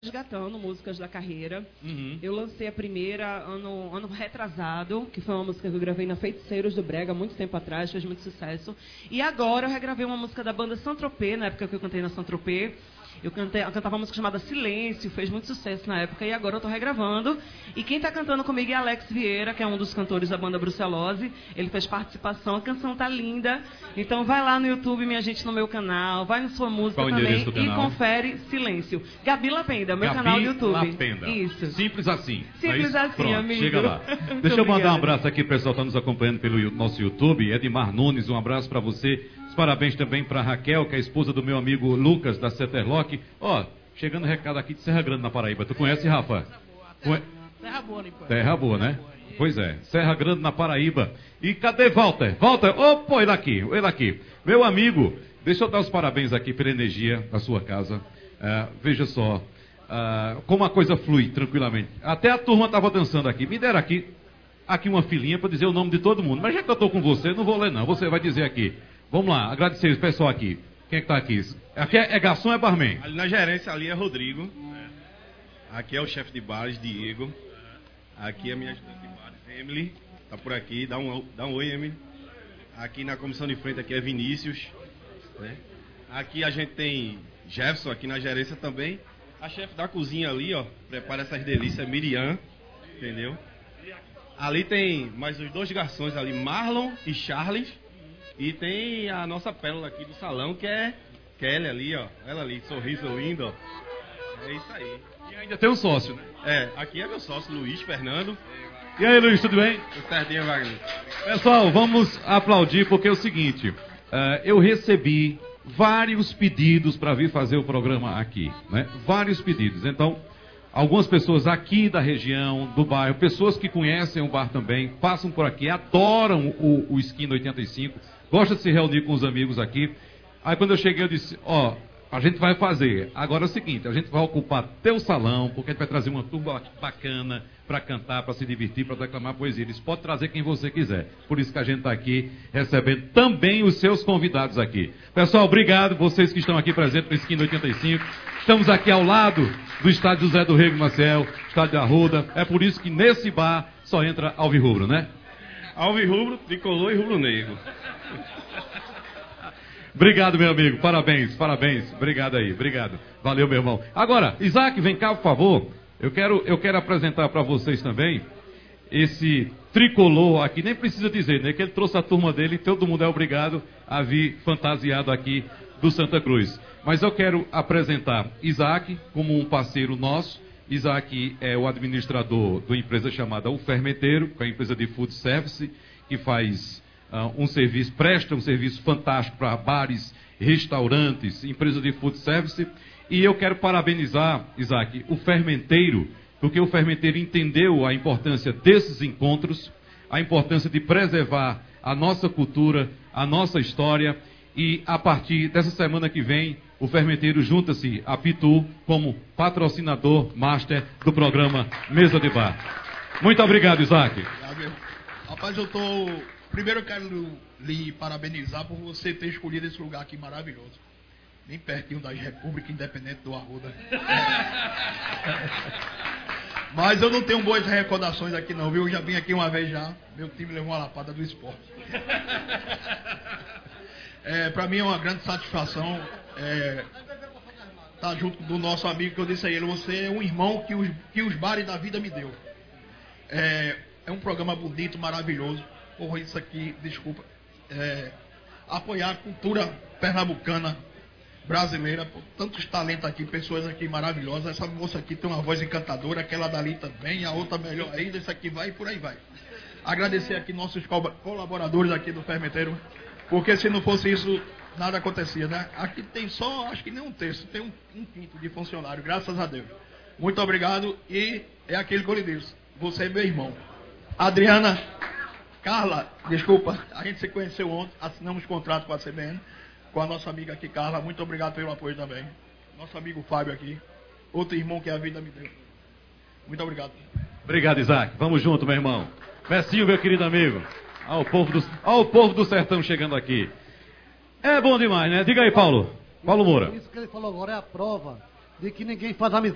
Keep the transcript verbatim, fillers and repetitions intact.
resgatando músicas da carreira. Uhum. Eu lancei a primeira ano, ano retrasado, que foi uma música que eu gravei na Feiticeiros do Brega, muito tempo atrás, fez muito sucesso. E agora eu regravei uma música da banda Saint-Tropez, na época que eu cantei na Saint-Tropez. Eu, cantei, eu cantava uma música chamada Silêncio, fez muito sucesso na época, e agora eu tô regravando. E quem tá cantando comigo é Alex Vieira, que é um dos cantores da banda Brucelose. Ele fez participação, a canção tá linda. Então vai lá no YouTube, minha gente, no meu canal, vai na sua música Qual também do e canal? Confere Silêncio. Gabi Lapenda, meu Gabi canal do YouTube. Lapenda. Isso. Simples assim. Simples Não é isso? assim, Pronto, amigo. chega lá. Muito Deixa eu mandar um obrigada. abraço aqui, pessoal, que está nos acompanhando pelo nosso YouTube. Edmar Nunes, um abraço para você. Os parabéns também para Raquel, que é a esposa do meu amigo Lucas, da Ceterlock. Ó, chegando recado aqui de Serra Grande, na Paraíba. Tu conhece, Rafa? Conhe... Terra boa, né? Terra boa, né? Pois é, Serra Grande, na Paraíba. E cadê Walter? Walter, opa, ele aqui, ele aqui. Meu amigo, deixa eu dar os parabéns aqui pela energia da sua casa. Uh, veja só, uh, como a coisa flui tranquilamente. Até a turma estava dançando aqui. Me deram aqui, aqui uma filinha para dizer o nome de todo mundo. Mas já que eu estou com você, não vou ler não. Você vai dizer aqui. Vamos lá, agradecer o pessoal aqui. Quem é que está aqui? Aqui é, é garçom ou é barman? Ali na gerência ali é Rodrigo. Aqui é o chefe de bares, Diego. Aqui é a minha ajudante de bares, Emily. Tá por aqui, dá um, dá um oi, Emily. Aqui na comissão de frente aqui é Vinícius. Né? Aqui a gente tem Jefferson aqui na gerência também. A chefe da cozinha ali, ó, prepara essas delícias, Miriam. Entendeu? Ali tem mais os dois garçons ali, Marlon e Charles. E tem a nossa pérola aqui do salão, que é Kelly ali, ó. Ela ali, sorriso lindo, ó. É isso aí. E ainda tem um sócio, né? É, aqui é meu sócio, Luiz Fernando. E aí, Luiz, tudo bem? O certinho, Wagner. Pessoal, vamos aplaudir, porque é o seguinte. Uh, eu recebi vários pedidos para vir fazer o programa aqui, né? Vários pedidos. Então, algumas pessoas aqui da região, do bairro, pessoas que conhecem o bar também, passam por aqui, adoram o, o Esquina oitenta e cinco, gostam de se reunir com os amigos aqui. Aí quando eu cheguei, eu disse, ó, a gente vai fazer. Agora é o seguinte, a gente vai ocupar teu salão, porque a gente vai trazer uma turma bacana para cantar, para se divertir, para declamar poesia. Eles podem trazer quem você quiser. Por isso que a gente está aqui recebendo também os seus convidados aqui. Pessoal, obrigado, vocês que estão aqui presentes no Esquina oitenta e cinco. Estamos aqui ao lado do estádio José do Rego Maciel, estádio da Arruda. É por isso que nesse bar só entra alvirrubro, né? Alvirrubro, tricolor e rubro-negro. Obrigado, meu amigo. Parabéns, parabéns. Obrigado aí, obrigado. Valeu, meu irmão. Agora, Isaac, vem cá, por favor. Eu quero, eu quero apresentar para vocês também esse tricolor aqui. Nem precisa dizer, né? Que ele trouxe a turma dele e todo mundo é obrigado a vir fantasiado aqui do Santa Cruz. Mas eu quero apresentar Isaac como um parceiro nosso. Isaac é o administrador de uma empresa chamada O Fermenteiro, que é uma empresa de food service, que faz uh, um serviço, presta um serviço fantástico para bares, restaurantes, empresa de food service. E eu quero parabenizar, Isaac, o Fermenteiro, porque o Fermenteiro entendeu a importância desses encontros, a importância de preservar a nossa cultura, a nossa história. E a partir dessa semana que vem, o Fermenteiro junta-se a Pitu como patrocinador master do programa Mesa de Bar. Muito obrigado, Isaac. Rapaz, eu tô... Primeiro eu quero lhe parabenizar por você ter escolhido esse lugar aqui maravilhoso. Bem pertinho da República Independente do Arruda. Mas eu não tenho boas recordações aqui não, viu? Eu já vim aqui uma vez já. Meu time levou uma lapada do esporte. É, para mim é uma grande satisfação é, estar junto do nosso amigo, que eu disse a ele, você é um irmão que os, que os bares da vida me deu. É, é um programa bonito, maravilhoso. Por isso aqui, desculpa, é, apoiar a cultura pernambucana, brasileira, por tantos talentos aqui, pessoas aqui maravilhosas. Essa moça aqui tem uma voz encantadora, aquela dali também, a outra melhor ainda, essa aqui vai e por aí vai. Agradecer aqui nossos colaboradores aqui do Fermenteiro, porque se não fosse isso, nada acontecia, né? Aqui tem só, acho que nem um terço, tem um, um quinto de funcionário, graças a Deus. Muito obrigado e é aquele que eu lhe disse, você é meu irmão. Adriana, Carla, desculpa, a gente se conheceu ontem, assinamos contrato com a C B N, com a nossa amiga aqui, Carla, muito obrigado pelo apoio também. Nosso amigo Fábio aqui, outro irmão que a vida me deu. Muito obrigado. Obrigado, Isaac. Vamos junto, meu irmão. Messinho, meu querido amigo. Olha o povo do, olha o povo do sertão chegando aqui. É bom demais, né? Diga aí, Paulo. Paulo Moura. Isso que ele falou agora é a prova de que ninguém faz amizade.